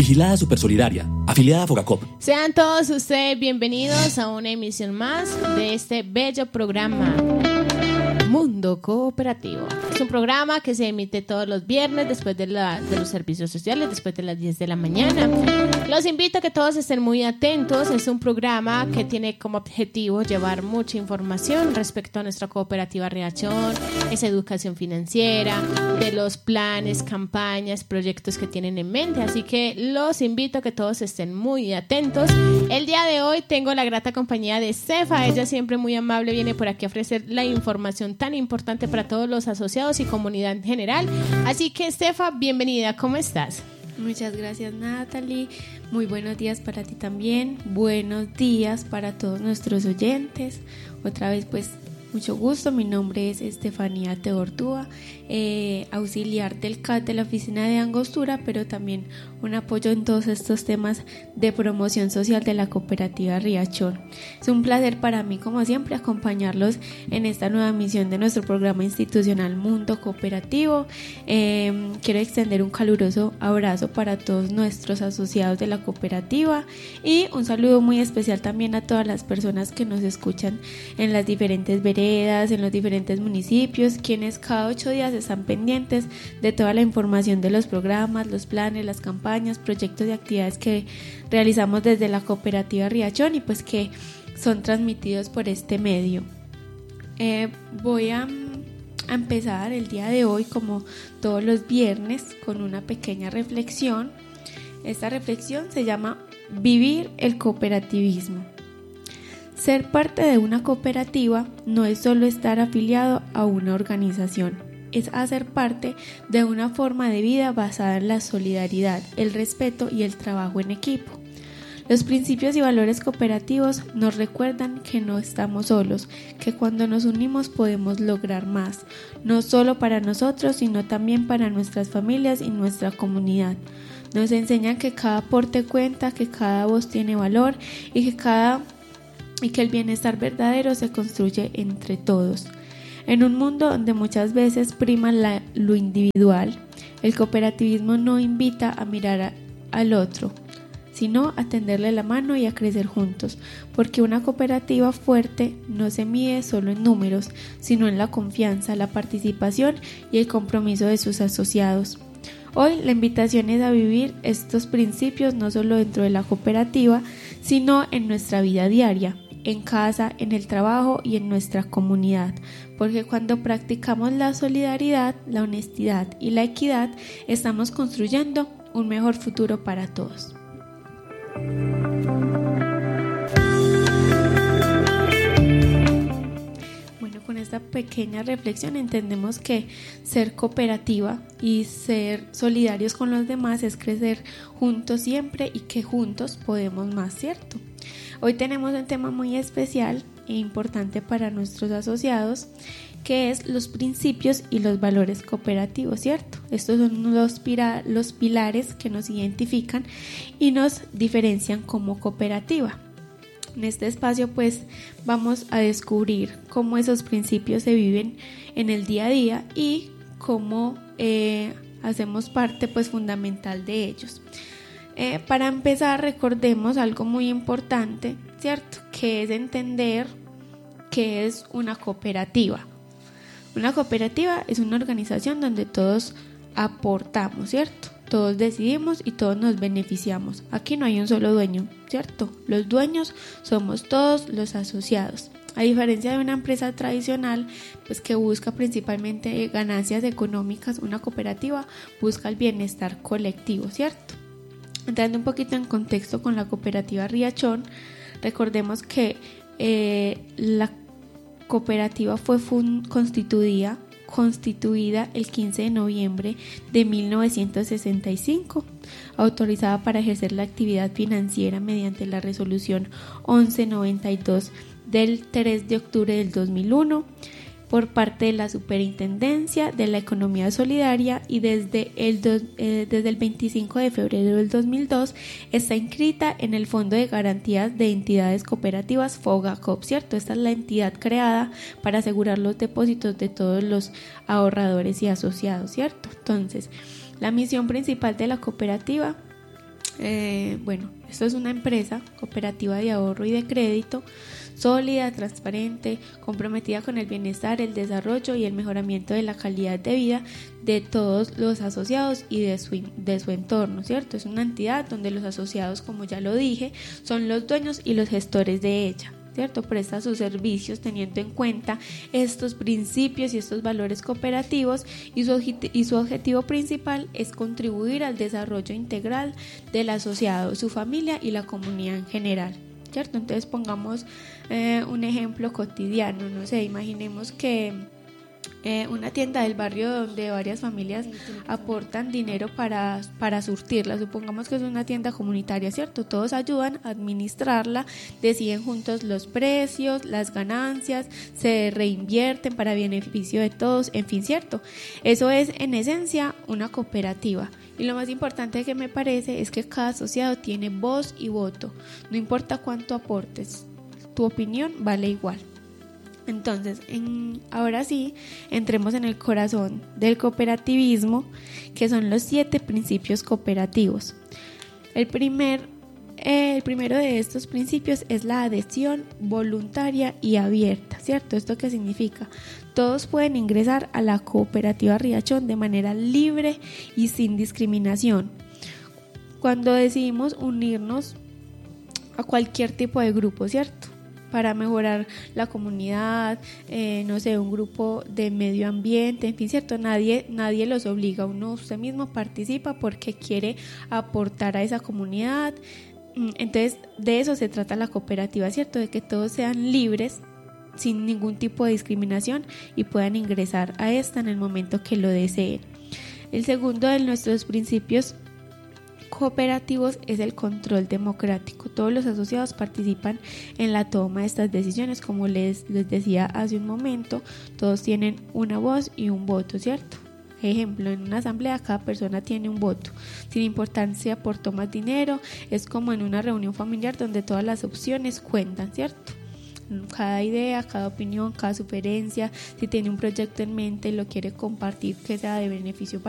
Vigilada Supersolidaria, afiliada a Fogacop. Sean todos ustedes bienvenidos a una emisión más de este bello programa Mundo Cooperativo. Es un programa que se emite todos los viernes después de los servicios sociales, después de las 10 de la mañana. Los invito a que todos estén muy atentos. Es un programa que tiene como objetivo llevar mucha información respecto a nuestra cooperativa Riachón, es educación financiera, de los planes, campañas, proyectos que tienen en mente. Así que los invito a que todos estén muy atentos. El día de hoy tengo la grata compañía de Estefa. Ella siempre muy amable viene por aquí a ofrecer la información tan importante para todos los asociados y comunidad en general. Así que Estefa, bienvenida, ¿cómo estás? Muchas gracias, Natalie. Muy buenos días para ti también. Buenos días para todos nuestros oyentes. Otra vez, pues, mucho gusto. Mi nombre es Estefanía Teortúa, auxiliar del CAT de la oficina de Angostura, pero también un apoyo en todos estos temas de promoción social de la cooperativa Riachón. Es un placer para mí, como siempre, acompañarlos en esta nueva misión de nuestro programa institucional Mundo Cooperativo. Quiero extender un caluroso abrazo para todos nuestros asociados de la cooperativa y un saludo muy especial también a todas las personas que nos escuchan en las diferentes veredas, en los diferentes municipios, quienes cada 8 días están pendientes de toda la información de los programas, los planes, las campañas, proyectos y actividades que realizamos desde la cooperativa Riachón y pues que son transmitidos por este medio. Voy a empezar el día de hoy, como todos los viernes, con una pequeña reflexión. Esta reflexión se llama Vivir el cooperativismo. Ser parte de una cooperativa no es solo estar afiliado a una organización, es hacer parte de una forma de vida basada en la solidaridad, el respeto y el trabajo en equipo. Los principios y valores cooperativos nos recuerdan que no estamos solos, que cuando nos unimos podemos lograr más, no solo para nosotros, sino también para nuestras familias y nuestra comunidad. Nos enseñan que cada aporte cuenta, que cada voz tiene valor y que el bienestar verdadero se construye entre todos. En un mundo donde muchas veces prima lo individual, el cooperativismo no invita a mirar al otro, sino a tenderle la mano y a crecer juntos, porque una cooperativa fuerte no se mide solo en números, sino en la confianza, la participación y el compromiso de sus asociados. Hoy la invitación es a vivir estos principios no solo dentro de la cooperativa, sino en nuestra vida diaria, en casa, en el trabajo y en nuestra comunidad, porque cuando practicamos la solidaridad, la honestidad y la equidad, estamos construyendo un mejor futuro para todos. Bueno, con esta pequeña reflexión entendemos que ser cooperativa y ser solidarios con los demás es crecer juntos siempre y que juntos podemos más, ¿cierto? Hoy tenemos un tema muy especial e importante para nuestros asociados, que es los principios y los valores cooperativos, ¿cierto? Estos son los pilares que nos identifican y nos diferencian como cooperativa. En este espacio pues vamos a descubrir cómo esos principios se viven en el día a día y cómo hacemos parte pues fundamental de ellos. Para empezar, recordemos algo muy importante, ¿cierto? Que es entender qué es una cooperativa. Una cooperativa es una organización donde todos aportamos, ¿cierto? Todos decidimos y todos nos beneficiamos. Aquí no hay un solo dueño, ¿cierto? Los dueños somos todos los asociados. A diferencia de una empresa tradicional, pues que busca principalmente ganancias económicas, una cooperativa busca el bienestar colectivo, ¿cierto? Entrando un poquito en contexto con la cooperativa Riachón, recordemos que la cooperativa fue constituida el 15 de noviembre de 1965, autorizada para ejercer la actividad financiera mediante la resolución 1192 del 3 de octubre del 2001 por parte de la Superintendencia de la Economía Solidaria y desde el 25 de febrero del 2002 está inscrita en el Fondo de Garantías de Entidades Cooperativas Fogacop, ¿cierto? Esta es la entidad creada para asegurar los depósitos de todos los ahorradores y asociados, ¿cierto? Entonces, la misión principal de la cooperativa Esto es una empresa cooperativa de ahorro y de crédito sólida, transparente, comprometida con el bienestar, el desarrollo y el mejoramiento de la calidad de vida de todos los asociados y de su entorno, ¿cierto? Es una entidad donde los asociados, como ya lo dije, son los dueños y los gestores de ella, ¿cierto? Presta sus servicios teniendo en cuenta estos principios y estos valores cooperativos, y su objetivo principal es contribuir al desarrollo integral del asociado, su familia y la comunidad en general, ¿cierto? Entonces pongamos un ejemplo cotidiano, no sé, imaginemos que una tienda del barrio donde varias familias aportan dinero para surtirla. Supongamos que es una tienda comunitaria, ¿cierto? Todos ayudan a administrarla, deciden juntos los precios, las ganancias, se reinvierten para beneficio de todos, en fin, ¿cierto? Eso es en esencia una cooperativa. Y lo más importante que me parece es que cada asociado tiene voz y voto. No importa cuánto aportes, tu opinión vale igual. Entonces, ahora sí, entremos en el corazón del cooperativismo, que son los 7 principios cooperativos. El primero de estos principios es la adhesión voluntaria y abierta, ¿cierto? ¿Esto qué significa? Todos pueden ingresar a la cooperativa Riachón de manera libre y sin discriminación. Cuando decidimos unirnos a cualquier tipo de grupo, ¿cierto?, para mejorar la comunidad, un grupo de medio ambiente, en fin, ¿cierto? Nadie los obliga, usted mismo participa porque quiere aportar a esa comunidad. Entonces, de eso se trata la cooperativa, ¿cierto? De que todos sean libres, sin ningún tipo de discriminación, y puedan ingresar a esta en el momento que lo deseen. El segundo de nuestros principios cooperativos es el control democrático. Todos los asociados participan en la toma de estas decisiones. Como les decía hace un momento, todos tienen una voz y un voto, ¿cierto? Ejemplo, en una asamblea cada persona tiene un voto, sin importancia por tomar dinero. Es como en una reunión familiar donde todas las opciones cuentan, ¿cierto? Cada idea, cada opinión, cada sugerencia, si tiene un proyecto en mente y lo quiere compartir que sea de beneficio para